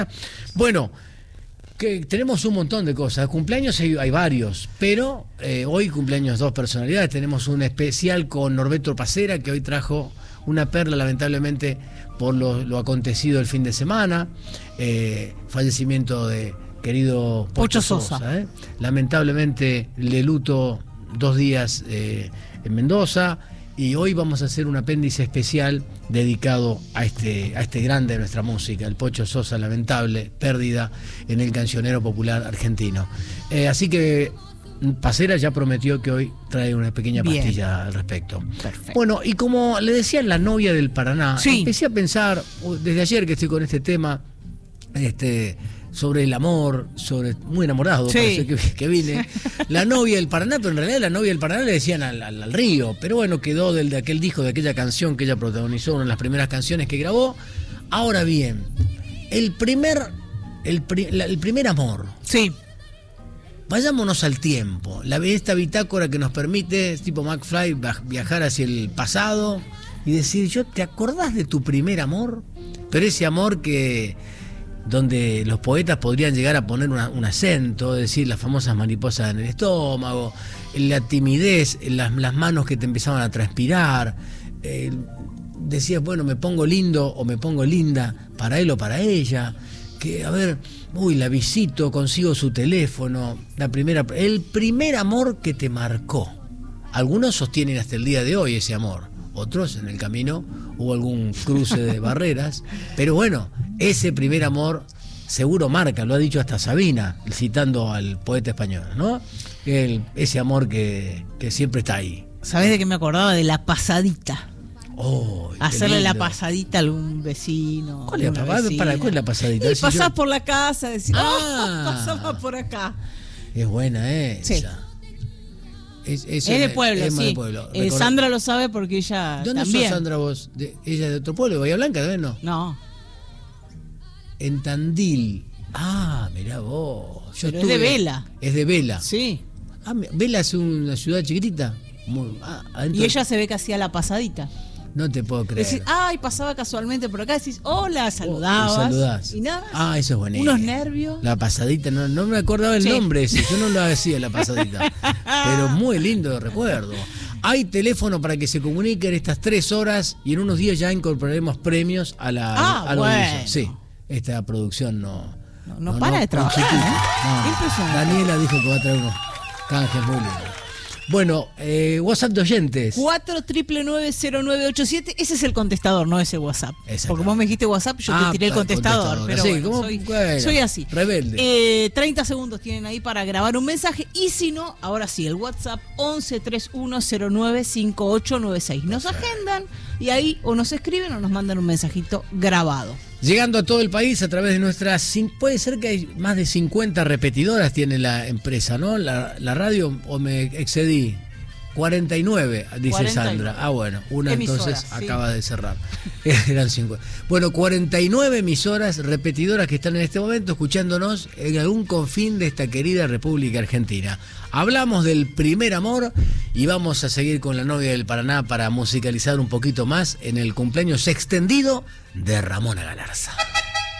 Bueno, que tenemos un montón de cosas. Cumpleaños hay varios, pero hoy cumpleaños dos personalidades. Tenemos un especial con Norberto Pacera, que hoy trajo una perla, lamentablemente, por lo acontecido el fin de semana. Fallecimiento de querido Pocho Sosa. Lamentablemente, de luto 2 días en Mendoza. Y hoy vamos a hacer un apéndice especial dedicado a este grande de nuestra música, el Pocho Sosa, lamentable pérdida en el cancionero popular argentino. Así que Pacera ya prometió que hoy trae una pequeña pastilla al respecto. Perfecto. Bueno, y como le decía La novia del Paraná, sí, empecé a pensar, desde ayer que estoy con este tema, sobre el amor, muy enamorado, sí, parece que vine. La novia del Paraná, pero en realidad la novia del Paraná le decían al río, pero bueno, quedó de aquel disco, de aquella canción que ella protagonizó, una de las primeras canciones que grabó. Ahora bien, el primer amor. Sí. Vayámonos al tiempo, esta bitácora que nos permite, tipo McFly, viajar hacia el pasado y decir, ¿te acordás de tu primer amor? Pero ese amor donde los poetas podrían llegar a poner un acento, es decir, las famosas mariposas en el estómago, la timidez, las manos que te empezaban a transpirar, decías, bueno, me pongo lindo o me pongo linda para él o para ella, que a ver, la visito, consigo su teléfono, el primer amor que te marcó. Algunos sostienen hasta el día de hoy ese amor, otros en el camino hubo algún cruce de barreras, pero bueno, ese primer amor seguro marca, lo ha dicho hasta Sabina, citando al poeta español, ¿no? Ese amor que siempre está ahí. ¿Sabés de qué me acordaba? De la pasadita. Hacerle la pasadita a algún vecino. ¿Cuál es la pasadita? Y pasás por la casa, decir, pasamos por acá. Es buena esa. Sí. Es de pueblo, sí. De pueblo. Sandra lo sabe porque ella ¿Dónde también. sos, Sandra, vos? ¿Ella es de otro pueblo? ¿De Bahía Blanca también no? No. En Tandil. Mirá vos. Pero es de Vela. Es de Vela. Sí. Vela es una ciudad chiquitita. Y ella se ve que hacía la pasadita. No te puedo creer. Decís, pasaba casualmente por acá, decís, hola, saludabas. Y nada más. Eso es buenísimo. Unos nervios. La pasadita, no me acordaba el nombre ese, yo no lo hacía la pasadita. Pero muy lindo recuerdo. Hay teléfono para que se comuniquen estas 3 horas y en unos días ya incorporaremos premios a la audición. Sí, esta producción no para de trabajar. Impresionante. Daniela dijo que va a traer unos canjes muy lindos. Bueno, WhatsApp de oyentes. 4990987. Ese es el contestador, no ese WhatsApp. Porque vos me dijiste WhatsApp, yo te tiré el contestador. Pero sí, soy así. Rebelde. 30 segundos tienen ahí para grabar un mensaje. Y si no, ahora sí, el WhatsApp 1131095896. Nos agendan y ahí o nos escriben o nos mandan un mensajito grabado. Llegando a todo el país a través de nuestras... Puede ser que hay más de 50 repetidoras tiene la empresa, ¿no? La radio, o me excedí. 49, dice 49. Sandra. Bueno, una emisoras, entonces acaba de cerrar. Eran 50. Bueno, 49 emisoras repetidoras que están en este momento escuchándonos en algún confín de esta querida República Argentina. Hablamos del primer amor y vamos a seguir con La novia del Paraná para musicalizar un poquito más en el cumpleaños extendido de Ramona Galarza.